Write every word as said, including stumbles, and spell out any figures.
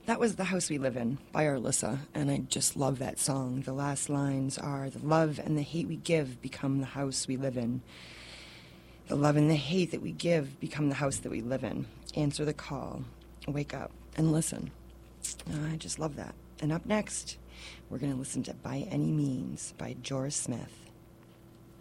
That was The House We Live In by Arlissa, and I just love that song. The last lines are, the love and the hate we give become the house we live in. The love and the hate that we give become the house that we live in. Answer the call, wake up, and listen. I just love that. And up next, we're going to listen to By Any Means by Joris Smith.